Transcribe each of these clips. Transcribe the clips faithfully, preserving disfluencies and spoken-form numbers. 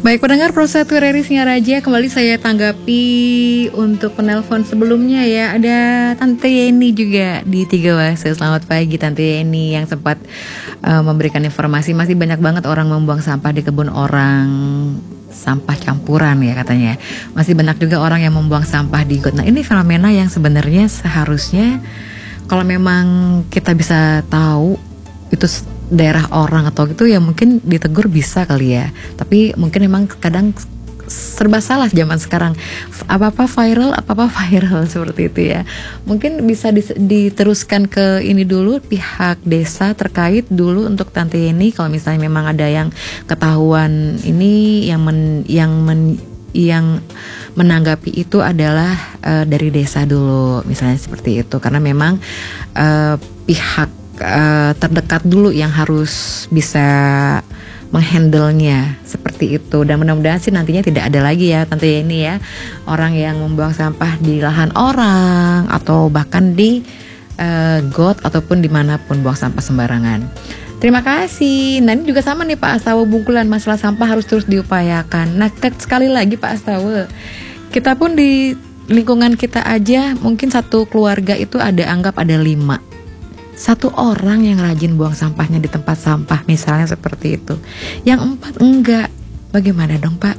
Baik pendengar Pro satu R R I Singaraja, kembali saya tanggapi untuk penelpon sebelumnya ya. Ada Tante Yeni juga di Tiga Wase. Selamat pagi Tante Yeni yang sempat uh, memberikan informasi. Masih banyak banget orang membuang sampah di kebun orang, sampah campuran ya katanya. Masih banyak juga orang yang membuang sampah di got. Nah ini fenomena yang sebenarnya seharusnya kalau memang kita bisa tahu itu daerah orang atau gitu ya mungkin ditegur bisa kali ya. Tapi mungkin memang kadang serba salah zaman sekarang. Apa-apa viral, apa-apa viral seperti itu ya. Mungkin bisa diteruskan ke ini dulu pihak desa terkait dulu untuk Tante Yeni kalau misalnya memang ada yang ketahuan ini yang men, yang men, yang menanggapi itu adalah uh, dari desa dulu misalnya seperti itu karena memang uh, pihak Uh, terdekat dulu yang harus bisa menghandle-nya seperti itu dan mudah-mudahan sih nantinya tidak ada lagi ya Tante Yeni ya orang yang membuang sampah di lahan orang atau bahkan di uh, got ataupun dimanapun buang sampah sembarangan. Terima kasih. Nah ini juga sama nih Pak Astawa Bungkulan, masalah sampah harus terus diupayakan. Nah sekali lagi Pak Astawa, kita pun di lingkungan kita aja mungkin satu keluarga itu ada anggap ada lima. Satu orang yang rajin buang sampahnya di tempat sampah misalnya seperti itu. Yang empat enggak. Bagaimana dong Pak?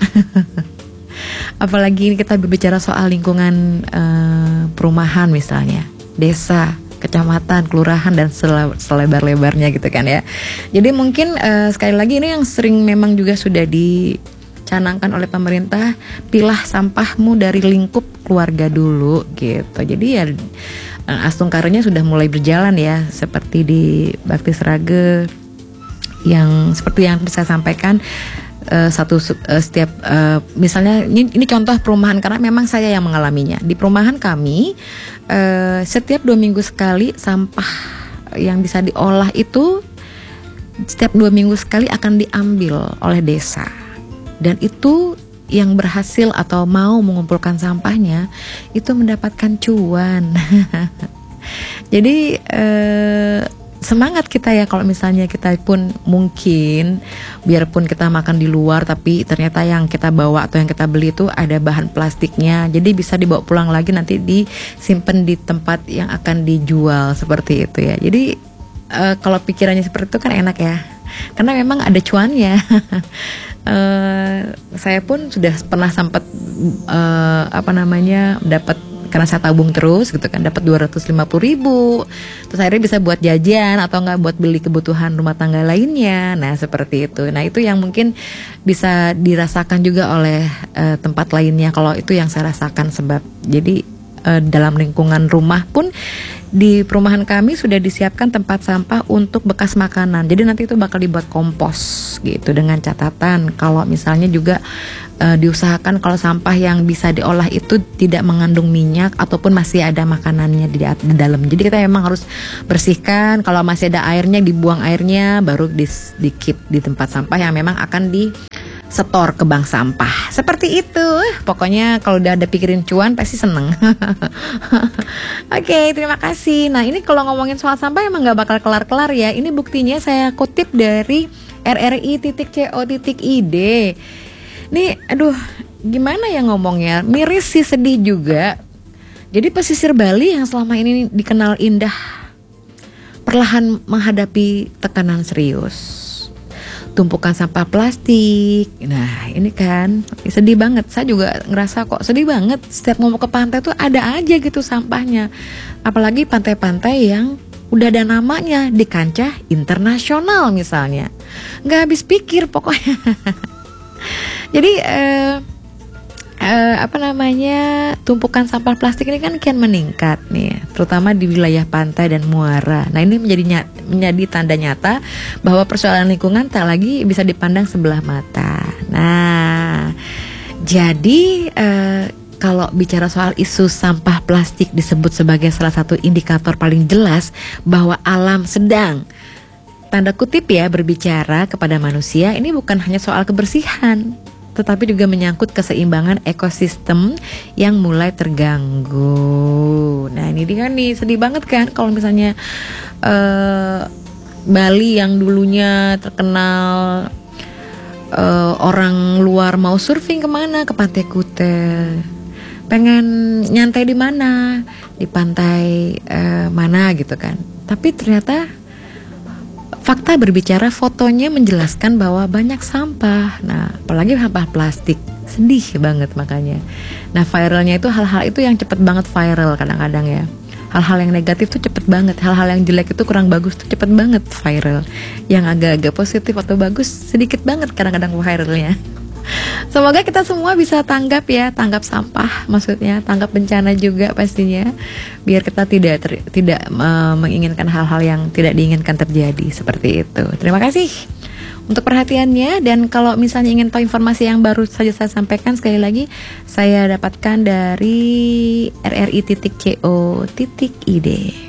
Apalagi ini kita berbicara soal lingkungan uh, perumahan misalnya, desa, kecamatan, kelurahan dan sele- selebar-lebarnya gitu kan ya. Jadi mungkin uh, sekali lagi ini yang sering memang juga sudah dicanangkan oleh pemerintah, pilah sampahmu dari lingkup keluarga dulu gitu. Jadi ya Astung Karenya sudah mulai berjalan ya seperti di Bakti Srage yang seperti yang saya sampaikan uh, satu uh, setiap uh, misalnya ini, ini contoh perumahan karena memang saya yang mengalaminya di perumahan kami uh, setiap dua minggu sekali sampah yang bisa diolah itu setiap dua minggu sekali akan diambil oleh desa dan itu yang berhasil atau mau mengumpulkan sampahnya itu mendapatkan cuan. Jadi eh, semangat kita ya kalau misalnya kita pun mungkin biarpun kita makan di luar tapi ternyata yang kita bawa atau yang kita beli itu ada bahan plastiknya. Jadi bisa dibawa pulang lagi nanti disimpan di tempat yang akan dijual seperti itu ya. Jadi eh, kalau pikirannya seperti itu kan enak ya. Karena memang ada cuannya. Uh, saya pun sudah pernah sempat uh, apa namanya dapat karena saya tabung terus gitu kan dapat dua ratus lima puluh ribu terus akhirnya bisa buat jajan atau enggak buat beli kebutuhan rumah tangga lainnya. Nah seperti itu. Nah itu yang mungkin bisa dirasakan juga oleh uh, tempat lainnya kalau itu yang saya rasakan sebab jadi uh, dalam lingkungan rumah pun di perumahan kami sudah disiapkan tempat sampah untuk bekas makanan. Jadi nanti itu bakal dibuat kompos gitu dengan catatan kalau misalnya juga e, diusahakan kalau sampah yang bisa diolah itu tidak mengandung minyak ataupun masih ada makanannya di, di dalam. Jadi kita memang harus bersihkan. Kalau masih ada airnya dibuang airnya baru di, di keep di tempat sampah yang memang akan di setor ke bank sampah. Seperti itu. Pokoknya kalau udah ada pikirin cuan pasti seneng. Oke, okay, terima kasih. Nah ini kalau ngomongin soal sampah emang gak bakal kelar-kelar ya. Ini buktinya saya kutip dari r r i titik co titik i d. Nih aduh gimana ya ngomongnya, miris sih, sedih juga. Jadi pesisir Bali yang selama ini dikenal indah perlahan menghadapi tekanan serius. Tumpukan sampah plastik. Nah ini kan sedih banget. Saya juga ngerasa kok sedih banget. Setiap mau ke pantai tuh ada aja gitu sampahnya. Apalagi pantai-pantai yang udah ada namanya di kancah internasional misalnya. Nggak habis pikir pokoknya. Jadi eh, eh, apa namanya tumpukan sampah plastik ini kan kian meningkat nih, terutama di wilayah pantai dan muara. Nah ini menjadi ny- menjadi tanda nyata bahwa persoalan lingkungan tak lagi bisa dipandang sebelah mata. Nah jadi eh, kalau bicara soal isu sampah plastik disebut sebagai salah satu indikator paling jelas bahwa alam sedang tanda kutip ya berbicara kepada manusia. Ini bukan hanya soal kebersihan, tetapi juga menyangkut keseimbangan ekosistem yang mulai terganggu. Nah ini dia nih, sedih banget kan kalau misalnya uh, Bali yang dulunya terkenal uh, orang luar mau surfing kemana, ke Pantai Kuta, pengen nyantai di mana, di pantai uh, mana gitu kan. Tapi ternyata fakta berbicara, fotonya menjelaskan bahwa banyak sampah. Nah, apalagi sampah plastik, sedih banget makanya. Nah, viralnya itu hal-hal itu yang cepet banget viral kadang-kadang ya. Hal-hal yang negatif tuh cepet banget, hal-hal yang jelek itu kurang bagus tuh cepet banget viral. Yang agak-agak positif atau bagus sedikit banget kadang-kadang viralnya. Semoga kita semua bisa tanggap ya, tanggap sampah, maksudnya tanggap bencana juga pastinya, biar kita tidak ter, tidak uh, menginginkan hal-hal yang tidak diinginkan terjadi seperti itu. Terima kasih untuk perhatiannya, dan kalau misalnya ingin tahu informasi yang baru saja saya sampaikan, sekali lagi saya dapatkan dari r r i titik co titik i d.